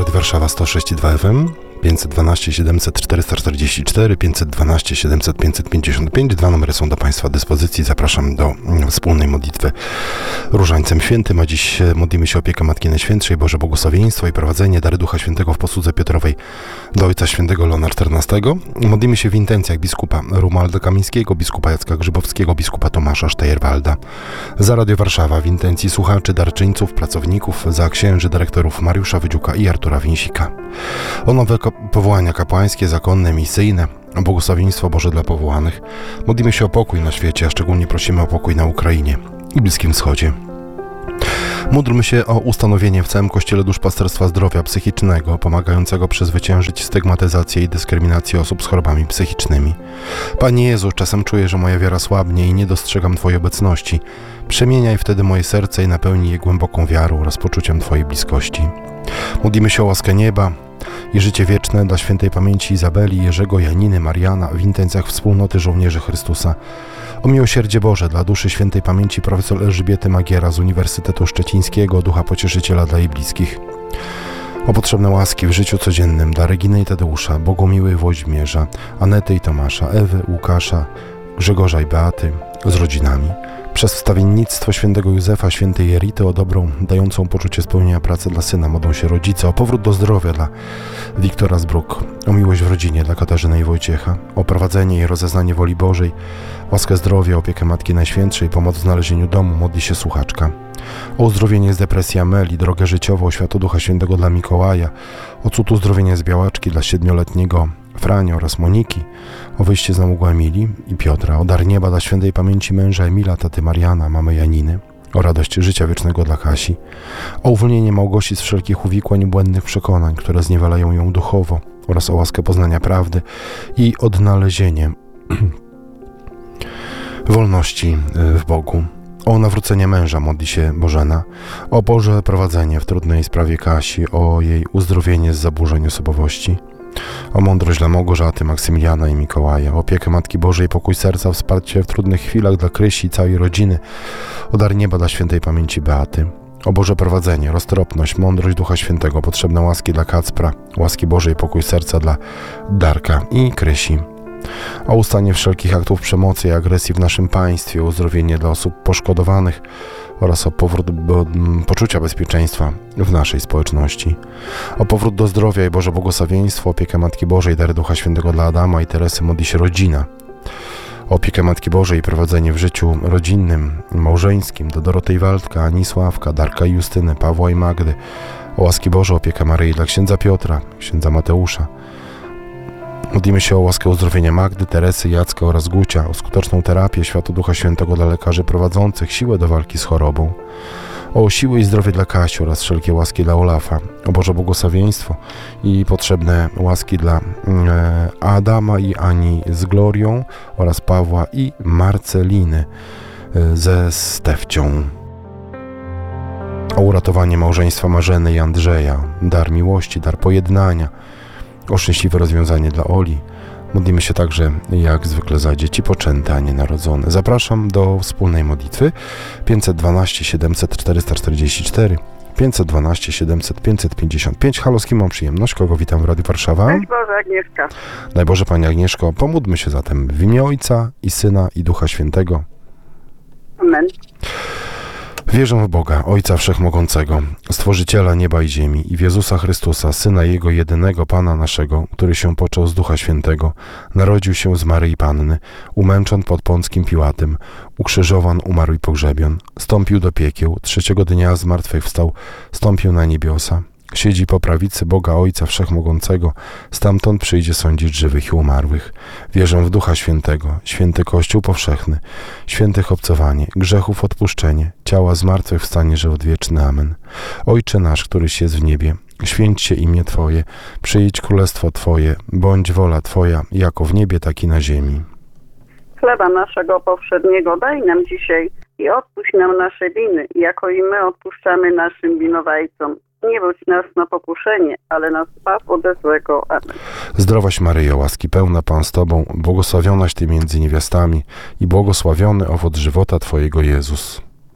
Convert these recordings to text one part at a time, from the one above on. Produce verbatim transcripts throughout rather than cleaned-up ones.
Radio Warszawa sto sześć i dwa F M, pięćset dwanaście siedemset czterysta czterdzieści cztery, pięćset dwanaście siedemset pięćset pięćdziesiąt pięć. Dwa numery są do Państwa dyspozycji. Zapraszam do wspólnej modlitwy Różańcem Świętym, a dziś modlimy się o opiekę Matki Najświętszej, Boże błogosławieństwo i prowadzenie, dary Ducha Świętego w posłudze Piotrowej do Ojca Świętego Leona czternastego. Modlimy się w intencjach biskupa Romualda Kamińskiego, biskupa Jacka Grzybowskiego, biskupa Tomasza Sztajerwalda. Za Radio Warszawa w intencji słuchaczy, darczyńców, pracowników, za księży, dyrektorów Mariusza Wydziuka i Artura Więsika. O nowe powołania kapłańskie, zakonne, misyjne, o błogosławieństwo Boże dla powołanych. Modlimy się o pokój na świecie, a szczególnie prosimy o pokój na Ukrainie i Bliskim Wschodzie. Módlmy się o ustanowienie w całym Kościele duszpasterstwa zdrowia psychicznego, pomagającego przezwyciężyć stygmatyzację i dyskryminację osób z chorobami psychicznymi. Panie Jezu, czasem czuję, że moja wiara słabnie i nie dostrzegam Twojej obecności. Przemieniaj wtedy moje serce i napełnij je głęboką wiarą oraz poczuciem Twojej bliskości. Modlimy się o łaskę nieba i życie wieczne dla świętej pamięci Izabeli, Jerzego, Janiny, Mariana w intencjach wspólnoty żołnierzy Chrystusa. O miłosierdzie Boże dla duszy świętej pamięci profesor Elżbiety Magiera z Uniwersytetu Szczecińskiego, ducha pocieszyciela dla jej bliskich. O potrzebne łaski w życiu codziennym dla Reginy i Tadeusza, Bogumiły i Włodzimierza, Anety i Tomasza, Ewy, Łukasza, Grzegorza i Beaty z rodzinami. Przez wstawiennictwo świętego Józefa, świętej Jerity o dobrą, dającą poczucie spełnienia pracy dla syna modlą się rodzice, o powrót do zdrowia dla Wiktora Zbruk, o miłość w rodzinie dla Katarzyny i Wojciecha, o prowadzenie i rozeznanie woli Bożej, łaskę zdrowia, opiekę Matki Najświętszej, pomoc w znalezieniu domu, modli się słuchaczka. O uzdrowienie z depresji Ameli, drogę życiową, oświatę Ducha Świętego dla Mikołaja, o cud uzdrowienia z białaczki dla siedmioletniego Frania oraz Moniki, o wyjście z nałogu Emilii i Piotra, o dar nieba dla świętej pamięci męża Emila, taty Mariana, mamy Janiny, o radość życia wiecznego dla Kasi, o uwolnienie Małgosi z wszelkich uwikłań i błędnych przekonań, które zniewalają ją duchowo, oraz o łaskę poznania prawdy i odnalezienie wolności w Bogu. O nawrócenie męża modli się Bożena, o Boże prowadzenie w trudnej sprawie Kasi, o jej uzdrowienie z zaburzeń osobowości, o mądrość dla Małgorzaty, Maksymiliana i Mikołaja, o opiekę Matki Bożej, pokój serca, wsparcie w trudnych chwilach dla Krysi i całej rodziny, o dar nieba dla świętej pamięci Beaty, o Boże prowadzenie, roztropność, mądrość Ducha Świętego, potrzebne łaski dla Kacpra, łaski Bożej, pokój serca dla Darka i Krysi, o ustanie wszelkich aktów przemocy i agresji w naszym państwie, o uzdrowienie dla osób poszkodowanych oraz o powrót do poczucia bezpieczeństwa w naszej społeczności. O powrót do zdrowia i Boże błogosławieństwo, opiekę Matki Bożej, dary Ducha Świętego dla Adama i Teresy modli się rodzina. O opiekę Matki Bożej i prowadzenie w życiu rodzinnym, małżeńskim do Dorotej Waldka, Ani Sławka, Darka i Justyny, Pawła i Magdy. O łaski Boże, opiekę Maryi dla księdza Piotra, księdza Mateusza. Modlimy się o łaskę uzdrowienia Magdy, Teresy, Jacka oraz Gucia, o skuteczną terapię, światło Ducha Świętego dla lekarzy prowadzących, siłę do walki z chorobą, o siłę i zdrowie dla Kasi oraz wszelkie łaski dla Olafa, o Boże błogosławieństwo i potrzebne łaski dla e, Adama i Ani z Glorią oraz Pawła i Marceliny e, ze Stefcią. O uratowanie małżeństwa Marzeny i Andrzeja, dar miłości, dar pojednania, o szczęśliwe rozwiązanie dla Oli. Modlimy się także, jak zwykle, za dzieci poczęte, a nie narodzone. Zapraszam do wspólnej modlitwy pięćset dwanaście siedemset czterysta czterdzieści cztery, pięćset dwanaście siedemset pięćset pięćdziesiąt pięć. Halo, z kim mam przyjemność? Kogo witam w Radiu Warszawa? Daj Boże, Agnieszka. Daj Boże, Pani Agnieszko. Pomódlmy się zatem w imię Ojca i Syna i Ducha Świętego. Amen. Wierzę w Boga, Ojca Wszechmogącego, Stworzyciela nieba i ziemi i w Jezusa Chrystusa, Syna Jego jedynego, Pana naszego, który się począł z Ducha Świętego, narodził się z Maryi Panny, umęczon pod Pąckim Piłatem, ukrzyżowan, umarł i pogrzebion, stąpił do piekieł, trzeciego dnia zmartwychwstał, stąpił na niebiosa, siedzi po prawicy Boga Ojca Wszechmogącego, stamtąd przyjdzie sądzić żywych i umarłych. Wierzę w Ducha Świętego, święty Kościół powszechny, świętych obcowanie, grzechów odpuszczenie, ciała zmartwychwstanie, żywot wieczny. Amen. Ojcze nasz, któryś jest w niebie, święć się imię Twoje, przyjdź królestwo Twoje, bądź wola Twoja, jako w niebie, tak i na ziemi. Chleba naszego powszedniego daj nam dzisiaj i odpuść nam nasze winy, jako i my odpuszczamy naszym winowajcom. Nie wódź nas na pokuszenie, ale nas zbaw ode złego. Amen. Zdrowaś Maryjo, łaski pełna, Pan z Tobą, błogosławionaś Ty między niewiastami i błogosławiony owoc żywota Twojego, Jezus.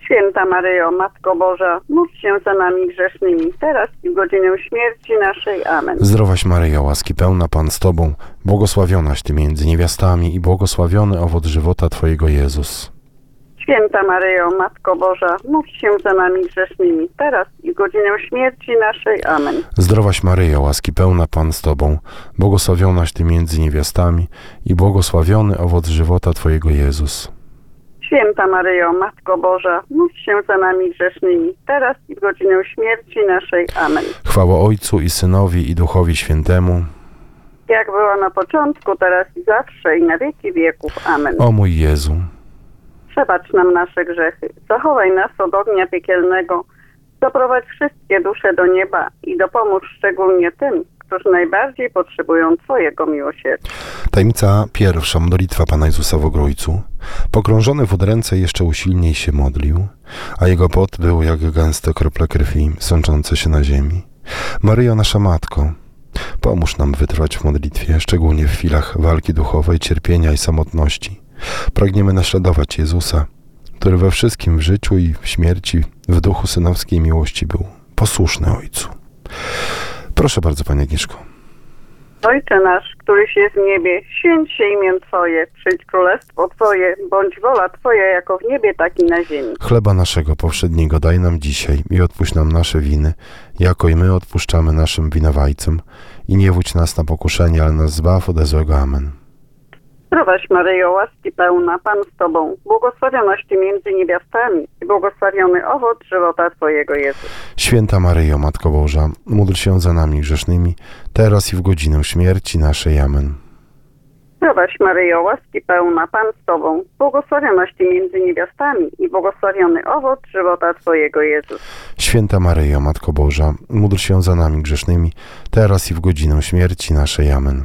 Święta Maryjo, Matko Boża, módl się za nami grzesznymi, teraz i w godzinę śmierci naszej. Amen. Zdrowaś Maryjo, łaski pełna Pan z Tobą, błogosławionaś Ty między niewiastami i błogosławiony owoc żywota Twojego Jezus. Święta Maryjo, Matko Boża, módl się za nami grzesznymi, teraz i w godzinę śmierci naszej. Amen. Zdrowaś Maryjo, łaski pełna Pan z Tobą, błogosławionaś Ty między niewiastami i błogosławiony owoc żywota Twojego Jezus. Święta Maryjo, Matko Boża, módl się za nami grzesznymi, teraz i w godzinę śmierci naszej. Amen. Chwała Ojcu i Synowi i Duchowi Świętemu. Jak była na początku, teraz i zawsze i na wieki wieków. Amen. O mój Jezu, Przebacz nam nasze grzechy, zachowaj nas od ognia piekielnego, doprowadź wszystkie dusze do nieba i dopomóż szczególnie tym, którzy najbardziej potrzebują Twojego miłosierdzia. tajemnica pierwsza, modlitwa Pana Jezusa w Ogrójcu. Pogrążony w udręce jeszcze usilniej się modlił, a jego pot był jak gęste krople krwi sączące się na ziemi. Maryjo, nasza Matko, pomóż nam wytrwać w modlitwie, szczególnie w chwilach walki duchowej, cierpienia i samotności. Pragniemy naśladować Jezusa, który we wszystkim w życiu i w śmierci w duchu synowskiej miłości był posłuszny Ojcu. Proszę bardzo, Pani Agnieszko. Ojcze nasz, któryś jest w niebie, święć się imię Twoje, przyjdź królestwo Twoje, bądź wola Twoja jako w niebie, tak i na ziemi. Chleba naszego powszedniego daj nam dzisiaj i odpuść nam nasze winy, jako i my odpuszczamy naszym winowajcom. I nie wódź nas na pokuszenie, ale nas zbaw ode złego. Amen. Zdrowaś Maryjo, łaski pełna, Pan z Tobą, błogosławionaś Ty między niewiastami i błogosławiony owoc żywota Twojego Jezus. Święta Maryjo, Matko Boża, módl się za nami grzesznymi, teraz i w godzinę śmierci naszej. Amen. Zdrowaś Maryjo, łaski pełna, Pan z Tobą, błogosławionaś Ty między niewiastami i błogosławiony owoc żywota Twojego Jezus. Święta Maryjo, Matko Boża, módl się za nami grzesznymi, teraz i w godzinę śmierci naszej. Amen.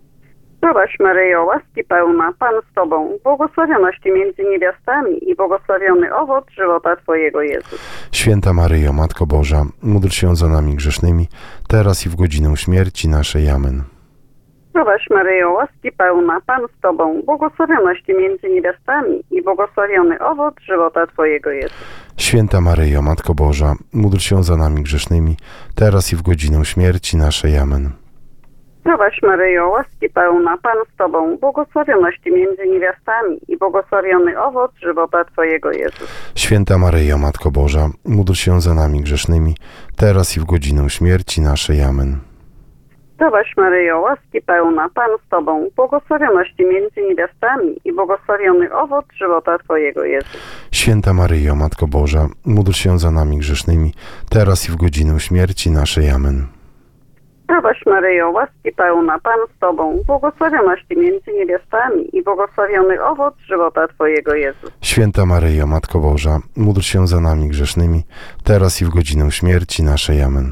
Zdrowaś Maryjo, łaski pełna, Pan z Tobą, błogosławionaś Ty między niewiastami i błogosławiony owoc żywota Twojego Jezus. Święta Maryjo, Matko Boża, módl się za nami grzesznymi, teraz i w godzinę śmierci naszej. Amen. Zdrowaś Maryjo, łaski pełna, Pan z Tobą, błogosławionaś Ty między niewiastami i błogosławiony owoc żywota Twojego Jezus. Święta Maryjo, Matko Boża, módl się za nami grzesznymi, teraz i w godzinę śmierci naszej. Amen. Zdrowaś Maryjo, łaski pełna, Pan z Tobą, błogosławionaś Ty między niewiastami i błogosławiony owoc żywota Twojego Jezus. Święta Maryjo, Matko Boża, módl się za nami grzesznymi, teraz i w godzinę śmierci naszej. Amen. Zdrowaś Maryjo, łaski pełna, Pan z Tobą, błogosławionaś Ty między niewiastami i błogosławiony owoc żywota Twojego Jezus. Święta Maryjo, Matko Boża, módl się za nami grzesznymi, teraz i w godzinę śmierci naszej. Amen. Zdrowaś Maryjo, łaski pełna, Pan z Tobą, błogosławionaś Ty między niewiastami i błogosławiony owoc żywota Twojego Jezus. Święta Maryjo, Matko Boża, módl się za nami grzesznymi, teraz i w godzinę śmierci naszej. Amen.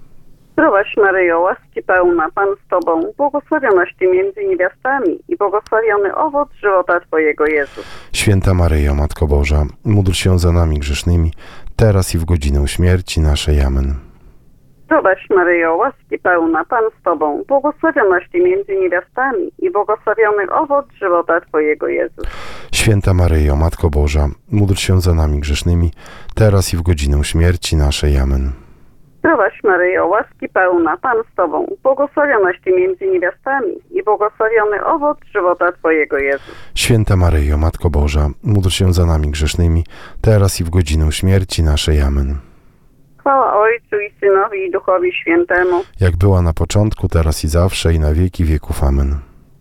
Zdrowaś Maryjo, łaski pełna, Pan z Tobą, błogosławionaś Ty między niewiastami i błogosławiony owoc żywota Twojego Jezus. Święta Maryjo, Matko Boża, módl się za nami grzesznymi, teraz i w godzinę śmierci naszej. Amen. Zdrowaś Maryjo, łaski pełna, Pan z Tobą, błogosławionaś Ty między niewiastami i błogosławiony owoc żywota Twojego Jezus. Święta Maryjo, Matko Boża, módl się za nami grzesznymi, teraz i w godzinę śmierci naszej. Amen. Zdrowaś Maryjo, łaski pełna, Pan z Tobą, błogosławionaś Ty między niewiastami i błogosławiony owoc żywota Twojego Jezus. Święta Maryjo, Matko Boża, módl się za nami grzesznymi, teraz i w godzinę śmierci naszej. Amen. Chwała Ojcu i Synowi i Duchowi Świętemu. Jak była na początku, teraz i zawsze i na wieki wieków. Amen.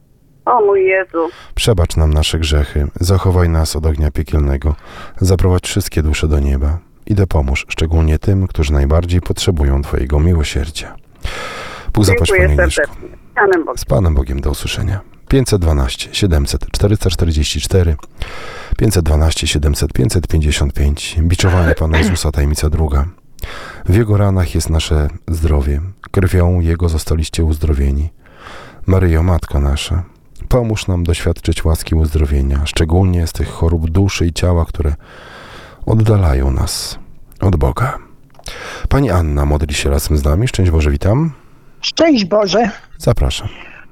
O mój Jezu, Przebacz nam nasze grzechy, zachowaj nas od ognia piekielnego, zaprowadź wszystkie dusze do nieba i dopomóż szczególnie tym, którzy najbardziej potrzebują Twojego miłosierdzia. Bóg zapłać, dziękuję Pani Agnieszko. serdecznie. Z Panem Bogiem. Z Panem Bogiem, do usłyszenia. pięćset dwanaście siedemset czterysta czterdzieści cztery, pięćset dwanaście siedemset pięćset pięćdziesiąt pięć. Biczowanie Pana Jezusa, tajemnica druga. W Jego ranach jest nasze zdrowie, krwią Jego zostaliście uzdrowieni. Maryjo, Matko nasza, pomóż nam doświadczyć łaski uzdrowienia, szczególnie z tych chorób duszy i ciała, które oddalają nas od Boga. Pani Anna modli się razem z nami. Szczęść Boże, witam. Szczęść Boże. Zapraszam.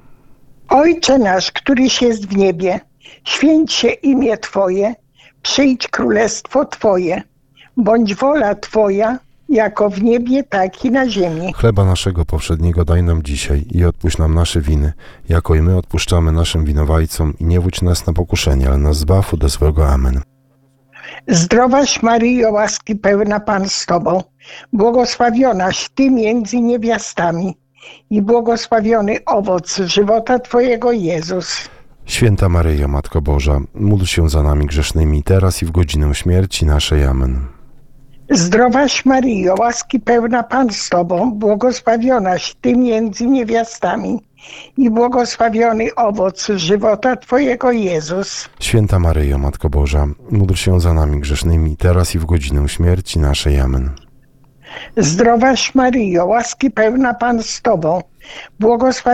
Ojcze nasz, któryś jest w niebie, święć się imię Twoje, przyjdź królestwo Twoje, bądź wola Twoja, jako w niebie, tak i na ziemi. Chleba naszego powszedniego daj nam dzisiaj i odpuść nam nasze winy, jako i my odpuszczamy naszym winowajcom i nie wódź nas na pokuszenie, ale nas zbaw ode złego. Amen. Zdrowaś Maryjo, łaski pełna Pan z Tobą, błogosławionaś Ty między niewiastami i błogosławiony owoc żywota Twojego, Jezus. Święta Maryjo, Matko Boża, módl się za nami grzesznymi, teraz i w godzinę śmierci naszej. Amen. Zdrowaś Maryjo, łaski pełna Pan z Tobą, błogosławionaś Ty między niewiastami i błogosławiony owoc żywota Twojego, Jezus. Święta Maryjo, Matko Boża, módl się za nami grzesznymi, teraz i w godzinę śmierci naszej. Amen. Zdrowaś Maryjo, łaski pełna Pan z Tobą, błogosławionaś